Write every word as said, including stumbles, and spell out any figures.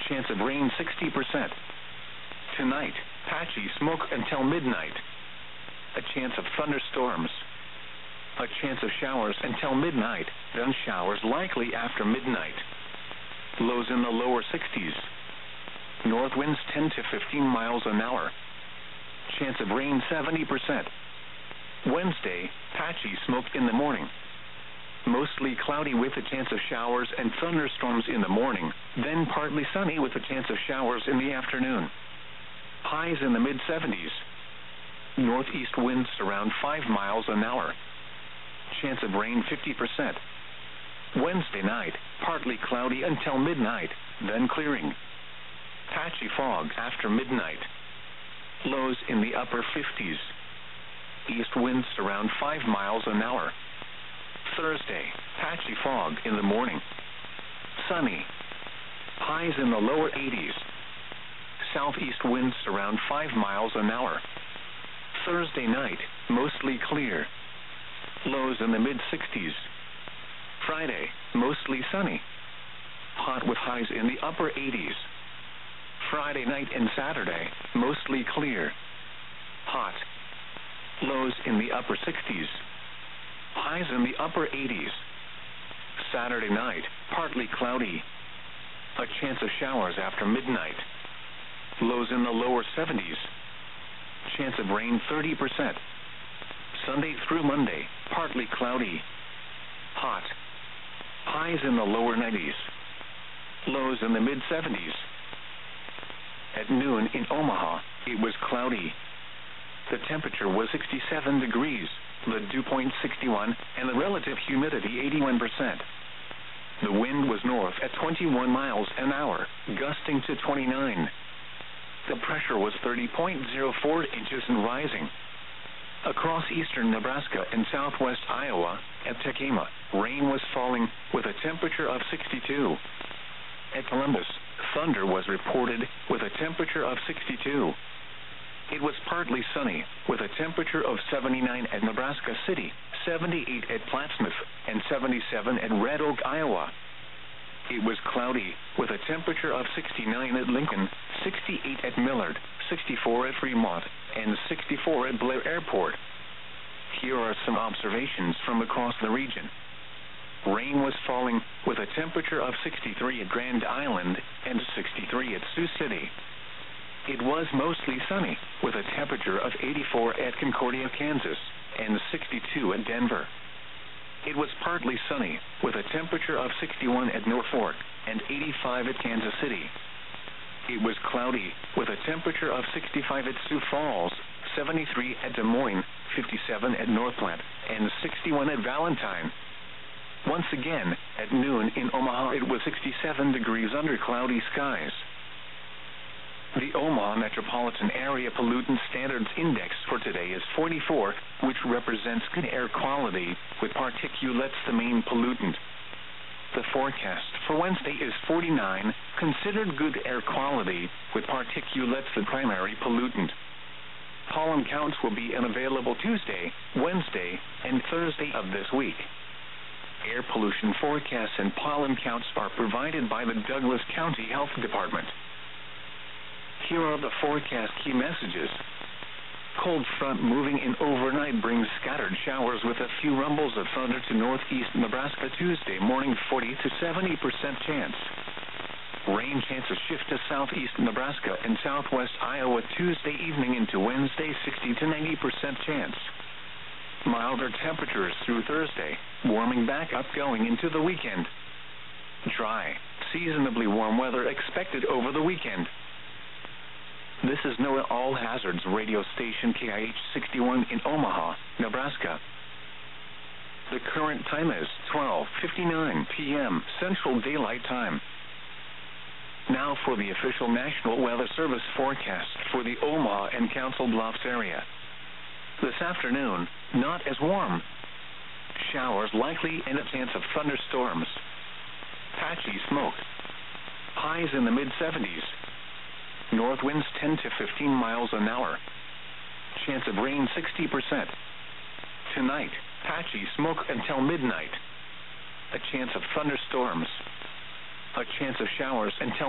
chance of rain sixty percent. Tonight, patchy smoke until midnight. A chance of thunderstorms. A chance of showers until midnight, then showers likely after midnight. Lows in the lower sixties. North winds ten to fifteen miles an hour. Chance of rain seventy percent. Wednesday, patchy smoke in the morning. Mostly cloudy with a chance of showers and thunderstorms in the morning, then partly sunny with a chance of showers in the afternoon. Highs in the mid seventies. Northeast winds around five miles an hour. Chance of rain fifty percent. Wednesday night, partly cloudy until midnight, then clearing. Patchy fog after midnight. Lows in the upper fifties. East winds around five miles an hour. Thursday, patchy fog in the morning. Sunny. Highs in the lower eighties. Southeast winds around five miles an hour. Thursday night, mostly clear. Lows in the mid sixties. Friday, mostly sunny. Hot with highs in the upper eighties. Friday night and Saturday, mostly clear. Hot. Lows in the upper sixties. Highs in the upper eighties. Saturday night, partly cloudy. A chance of showers after midnight. Lows in the lower seventies. Chance of rain thirty percent. Sunday through Monday, partly cloudy. Hot. Highs in the lower nineties. Lows in the mid seventies. At noon in Omaha, it was cloudy. The temperature was sixty-seven degrees, the dew point sixty-one, and the relative humidity eighty-one percent. The wind was north at twenty-one miles an hour, gusting to twenty-nine. The pressure was thirty point zero four inches and rising. Across eastern Nebraska and southwest Iowa, at Tekema, rain was falling with a temperature of sixty-two. At Columbus, thunder was reported with a temperature of sixty-two. It was partly sunny, with a temperature of seventy-nine at Nebraska City, seventy-eight at Plattsmouth, and seventy-seven at Red Oak, Iowa. It was cloudy, with a temperature of sixty-nine at Lincoln, sixty-eight at Millard, sixty-four at Fremont, and sixty-four at Blair Airport. Here are some observations from across the region. Rain was falling, with a temperature of sixty-three at Grand Island, and sixty-three at Sioux City. It was mostly sunny, with a temperature of eighty-four at Concordia, Kansas, and sixty-two at Denver. It was partly sunny, with a temperature of sixty-one at Norfolk, and eighty-five at Kansas City. It was cloudy, with a temperature of sixty-five at Sioux Falls, seventy-three at Des Moines, fifty-seven at North Platte, and sixty-one at Valentine. Once again, at noon in Omaha it was sixty-seven degrees under cloudy skies. The Omaha Metropolitan Area Pollutant Standards Index for today is forty-four, which represents good air quality, with particulates the main pollutant. The forecast for Wednesday is forty-nine, considered good air quality, with particulates the primary pollutant. Pollen counts will be unavailable Tuesday, Wednesday, and Thursday of this week. Air pollution forecasts and pollen counts are provided by the Douglas County Health Department. Here are the forecast key messages. Cold front moving in overnight brings scattered showers with a few rumbles of thunder to northeast Nebraska Tuesday morning, forty to seventy percent chance. Rain chances shift to southeast Nebraska and southwest Iowa Tuesday evening into Wednesday, sixty to ninety percent chance. Milder temperatures through Thursday, warming back up going into the weekend. Dry, seasonably warm weather expected over the weekend. This is NOAA All Hazards radio station K I H sixty-one in Omaha, Nebraska. The current time is twelve fifty-nine p m Central Daylight Time. Now for the official National Weather Service forecast for the Omaha and Council Bluffs area. This afternoon, not as warm. Showers likely and a chance of thunderstorms. Patchy smoke. Highs in the mid seventies. North winds ten to fifteen miles an hour. Chance of rain sixty percent. Tonight, patchy smoke until midnight. A chance of thunderstorms. A chance of showers until